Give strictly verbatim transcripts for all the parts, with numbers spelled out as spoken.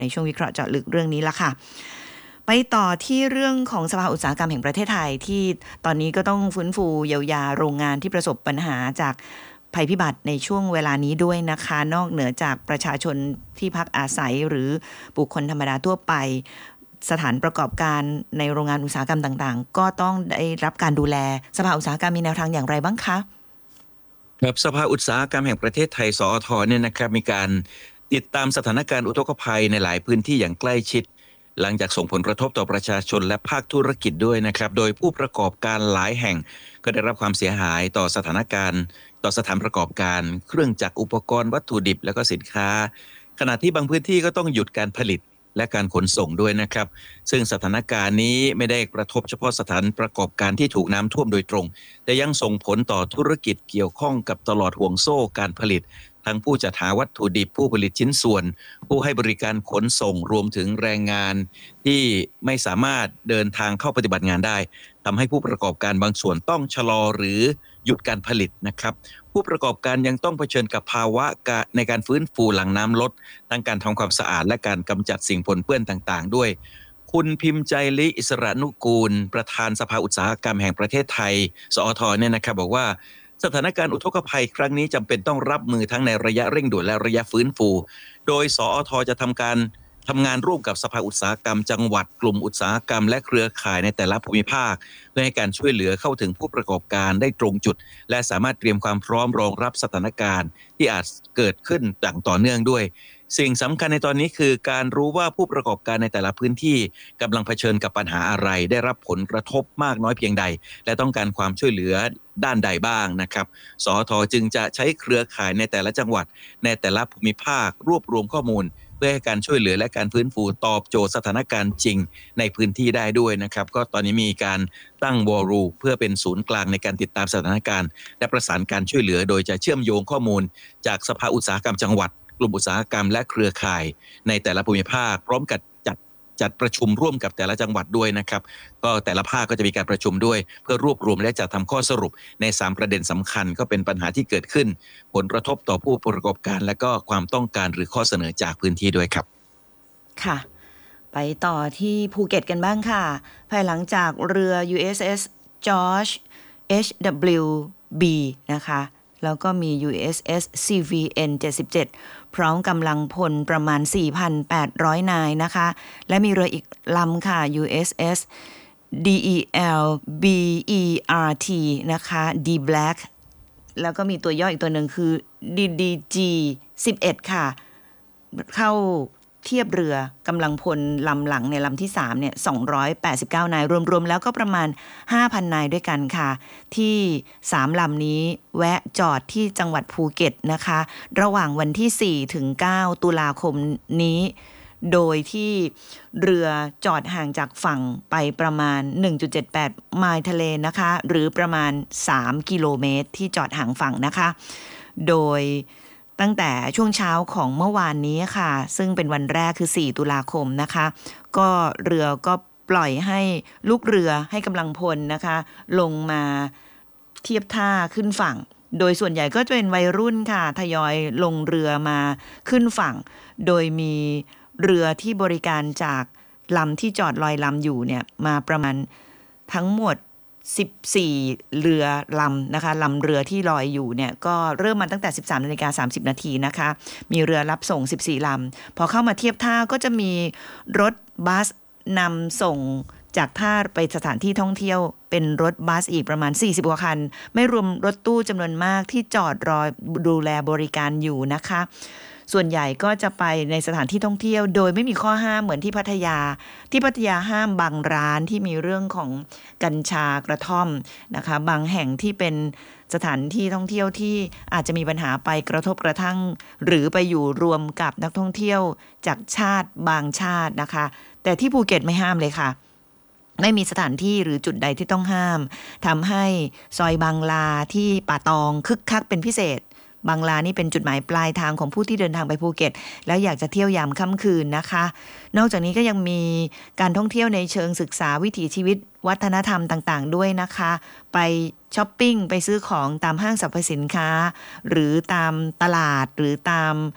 ในช่วงวิเคราะห์เจาะลึกเรื่องนี้ละค่ะไปต่อที่เรื่องของสภาอุตสาหกรรมแห่งประเทศไทยที่ตอนนี้ก็ต้องฟื้นฟูเยียวยาโรงงานที่ประสบปัญหาจากภัยพิบัติในช่วงเวลานี้ด้วยนะคะนอกเหนือจากประชาชนที่พักอาศัยหรือบุคคลธรรมดาทั่วไปสถานประกอบการในโรงงานอุตสาหกรรมต่างๆก็ต้องได้รับการดูแลสภาอุตสาหกรรมมีแนวทางอย่างไรบ้างคะครับสภาอุตสาหกรรมแห่งประเทศไทยสอทเนี่ยนะครับมีการติดตามสถานการณ์อุทกภัยในหลายพื้นที่อย่างใกล้ชิดหลังจากส่งผลกระทบต่อประชาชนและภาคธุรกิจด้วยนะครับโดยผู้ประกอบการหลายแห่งก็ได้รับความเสียหายต่อสถานการณ์ต่อสถานประกอบการเครื่องจักรอุปกรณ์วัตถุดิบและก็สินค้าขณะที่บางพื้นที่ก็ต้องหยุดการผลิตและการขนส่งด้วยนะครับซึ่งสถานการณ์นี้ไม่ได้กระทบเฉพาะสถานประกอบการที่ถูกน้ำท่วมโดยตรงแต่ยังส่งผลต่อธุรกิจเกี่ยวข้องกับตลอดห่วงโซ่การผลิตทั้งผู้จัดหาวัตถุดิบผู้ผลิตชิ้นส่วนผู้ให้บริการขนส่งรวมถึงแรงงานที่ไม่สามารถเดินทางเข้าปฏิบัติงานได้ทำให้ผู้ประกอบการบางส่วนต้องชะลอหรือหยุดการผลิตนะครับผู้ประกอบการยังต้องเผชิญกับภาวะในการฟื้นฟูหลังน้ำลดทั้งการทำความสะอาดและการกำจัดสิ่งปนเปื้อนต่างๆด้วยคุณพิมพ์ใจลิอิสระนุกูลประธานสภาอุตสาหกรรมแห่งประเทศไทยสอทเนี่ยนะครับบอกว่าสถานการณ์อุทกภัยครั้งนี้จำเป็นต้องรับมือทั้งในระยะเร่งด่วนและระยะฟื้นฟูโดยสอทจะทำการทำงานร่วมกับสภาอุตสาหกรรมจังหวัดกลุ่มอุตสาหกรรมและเครือข่ายในแต่ละภูมิภาคเพื่อให้การช่วยเหลือเข้าถึงผู้ประกอบการได้ตรงจุดและสามารถเตรียมความพร้อมรองรับสถานการณ์ที่อาจเกิดขึ้นอย่างต่อเนื่องด้วยสิ่งสำคัญในตอนนี้คือการรู้ว่าผู้ประกอบการในแต่ละพื้นที่กำลังเผชิญกับปัญหาอะไรได้รับผลกระทบมากน้อยเพียงใดและต้องการความช่วยเหลือด้านใดบ้างนะครับสอทจึงจะใช้เครือข่ายในแต่ละจังหวัดในแต่ละภูมิภาครวบรวมข้อมูลเพื่อให้การช่วยเหลือและการฟื้นฟูตอบโจทย์สถานการณ์จริงในพื้นที่ได้ด้วยนะครับก็ตอนนี้มีการตั้งวอลลุ่มเพื่อเป็นศูนย์กลางในการติดตามสถานการณ์และประสานการช่วยเหลือโดยจะเชื่อมโยงข้อมูลจากสภาอุตสาหกรรมจังหวัดกลุ่มอุตสาหกรรมและเครือข่ายในแต่ละภูมิภาคพร้อมกับจัดจัดประชุมร่วมกับแต่ละจังหวัดด้วยนะครับก็แต่ละภาคก็จะมีการประชุมด้วยเพื่อรวบรวมและจัดทำข้อสรุปในสามประเด็นสำคัญก็เป็นปัญหาที่เกิดขึ้นผลกระทบต่อผู้ประกอบการและก็ความต้องการหรือข้อเสนอจากพื้นที่ด้วยครับค่ะไปต่อที่ภูเก็ตกันบ้างค่ะภายหลังจากเรือ ยู เอส เอส George เอช ดับเบิลยู บี นะคะแล้วก็มี ยู เอส เอส ซี วี เอ็น เจ็ดสิบเจ็ดพร้อมกำลังพลประมาณ สี่พันแปดร้อย นายนะคะและมีเรืออีกลำค่ะ ยู เอส เอส ดี อี แอล บี อี อาร์ ที นะคะ D Black แล้วก็มีตัวย่ออีกตัวหนึ่งคือ ดี ดี จี สิบเอ็ด ค่ะเข้าเทียบเรือกำลังพลลำหลังในลำที่สามเนี่ยสองร้อยแปดสิบเก้านายรวมๆแล้วก็ประมาณ ห้าพัน นายด้วยกันค่ะที่สามลำนี้แวะจอดที่จังหวัดภูเก็ตนะคะระหว่างวันที่สี่ถึงเก้าตุลาคมนี้โดยที่เรือจอดห่างจากฝั่งไปประมาณ หนึ่งจุดเจ็ดแปด ไมล์ทะเลนะคะหรือประมาณสามกิโลเมตรที่จอดห่างฝั่งนะคะโดยตั้งแต่ช่วงเช้าของเมื่อวานนี้ค่ะซึ่งเป็นวันแรกคือสี่ตุลาคมนะคะก็เรือก็ปล่อยให้ลูกเรือให้กำลังพลนะคะลงมาเทียบท่าขึ้นฝั่งโดยส่วนใหญ่ก็จะเป็นวัยรุ่นค่ะทยอยลงเรือมาขึ้นฝั่งโดยมีเรือที่บริการจากลำที่จอดลอยลำอยู่เนี่ยมาประมาณทั้งหมดสิบสี่เรือลำนะคะลำเรือที่ลอยอยู่เนี่ยก็เริ่มมาตั้งแต่ สิบสามนาฬิกาสามสิบนาทีนะคะมีเรือรับส่งสิบสี่ลำพอเข้ามาเทียบท่าก็จะมีรถบัสนำส่งจากท่าไปสถานที่ท่องเที่ยวเป็นรถบัสอีกประมาณสี่สิบกว่าคันไม่รวมรถตู้จำนวนมากที่จอดรอดูแลบริการอยู่นะคะส่วนใหญ่ก็จะไปในสถานที่ท่องเที่ยวโดยไม่มีข้อห้ามเหมือนที่พัทยาที่พัทยาห้ามบางร้านที่มีเรื่องของกัญชากระท่อมนะคะบางแห่งที่เป็นสถานที่ท่องเที่ยวที่อาจจะมีปัญหาไปกระทบกระทั่งหรือไปอยู่รวมกับนักท่องเที่ยวจากชาติบางชาตินะคะแต่ที่ภูเก็ตไม่ห้ามเลยค่ะไม่มีสถานที่หรือจุดใดที่ต้องห้ามทำให้ซอยบางลาที่ป่าตองคึกคักเป็นพิเศษบางลานี่เป็นจุดหมายปลายทางของผู้ที่เดินทางไปภูเก็ตแล้วอยากจะเที่ยวยามค่ำคืนนะคะนอกจากนี้ก็ยังมีการท่องเที่ยวในเชิงศึกษาวิถีชีวิตวัฒนธรรมต่างๆด้วยนะคะไปช้อปปิ้งไปซื้อของตามห้างสรรพสินค้าหรือตามตลาดหรือตาม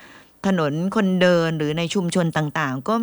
ถนนคนเดินหรือในชุมชนต่างๆก็